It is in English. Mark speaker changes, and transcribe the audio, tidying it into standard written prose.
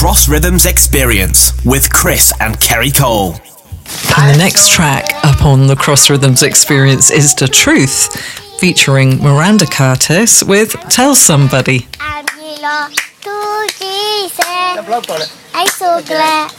Speaker 1: Cross Rhythms Experience with Chris and Kerry Cole.
Speaker 2: And the next track up on the Cross Rhythms Experience is The Truth, featuring Miranda Curtis with Tell Somebody.
Speaker 3: I'm so glad